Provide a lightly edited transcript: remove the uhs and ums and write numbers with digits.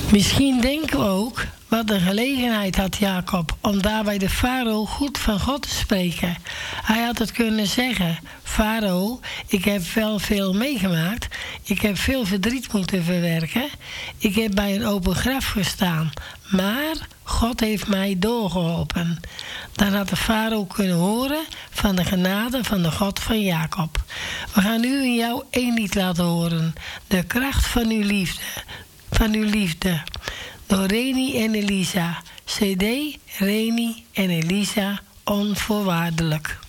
Misschien denken we ook, wat een gelegenheid had Jacob om daar bij de farao goed van God te spreken. Hij had het kunnen zeggen: Farao, ik heb wel veel meegemaakt. Ik heb veel verdriet moeten verwerken. Ik heb bij een open graf gestaan. Maar God heeft mij doorgeholpen. Dan had de farao kunnen horen van de genade van de God van Jacob. We gaan nu in jou één lied laten horen. De kracht van uw liefde. Van uw liefde. Door Reni en Elisa. CD Reni en Elisa, onvoorwaardelijk.